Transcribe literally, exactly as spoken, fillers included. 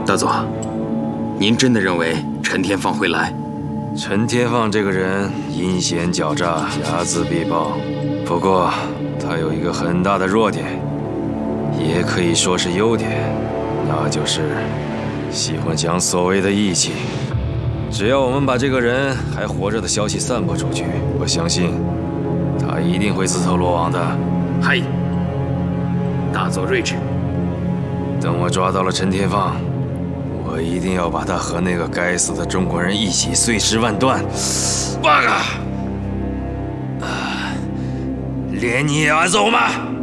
大佐，您真的认为陈天放会来？ 陈天放这个人阴险狡诈，睚眦必报。不过他有一个很大的弱点，也可以说是优点，那就是喜欢讲所谓的义气。只要我们把这个人还活着的消息散播出去，我相信他一定会自投罗网的。 嗨，大佐睿智。 等我抓到了陈天放，我一定要把他和那个该死的中国人一起碎尸万段。八嘎！啊，连你也要走吗？